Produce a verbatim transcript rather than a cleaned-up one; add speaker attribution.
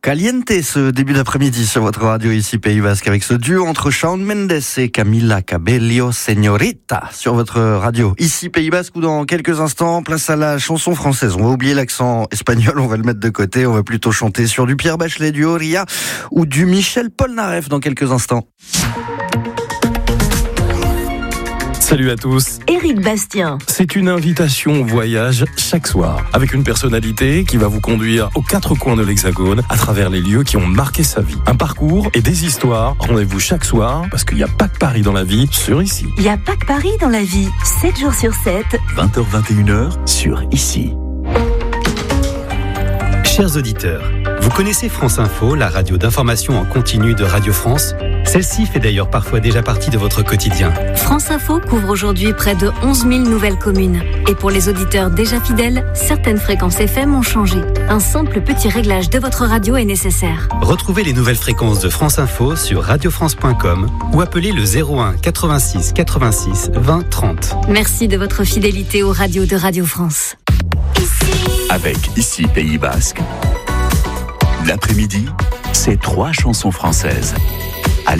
Speaker 1: Caliente ce début d'après-midi sur votre radio ici Pays Basque avec ce duo entre Shawn Mendes et Camila Cabello, Señorita sur votre radio ici Pays Basque où dans quelques instants place à la chanson française. On va oublier l'accent espagnol, on va le mettre de côté, on va plutôt chanter sur du Pierre Bachelet, du Oria ou du Michel Polnareff dans quelques instants.
Speaker 2: Salut à tous.
Speaker 3: Éric Bastien.
Speaker 2: C'est une invitation au voyage chaque soir, avec une personnalité qui va vous conduire aux quatre coins de l'Hexagone, à travers les lieux qui ont marqué sa vie. Un parcours et des histoires. Rendez-vous chaque soir, parce qu'il n'y a pas que Paris dans la vie, sur Ici.
Speaker 3: Il n'y a pas que Paris dans la vie, sept jours sur sept.
Speaker 4: vingt heures vingt et une heures sur Ici.
Speaker 5: Chers auditeurs, vous connaissez France Info, la radio d'information en continu de Radio France ? Celle-ci fait d'ailleurs parfois déjà partie de votre quotidien.
Speaker 6: France Info couvre aujourd'hui près de onze mille nouvelles communes. Et pour les auditeurs déjà fidèles, certaines fréquences F M ont changé. Un simple petit réglage de votre radio est nécessaire.
Speaker 5: Retrouvez les nouvelles fréquences de France Info sur radio france point com ou appelez le zéro un quatre-vingt-six quatre-vingt-six vingt trente.
Speaker 6: Merci de votre fidélité aux radios de Radio France.
Speaker 4: Avec Ici Pays Basque, l'après-midi, c'est trois chansons françaises.